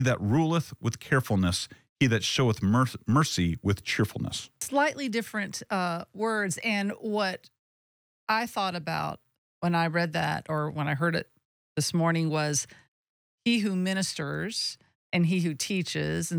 He that ruleth with carefulness, he that showeth mercy with cheerfulness. Slightly different words. And what I thought about when I read that or when I heard it this morning was he who ministers and he who teaches.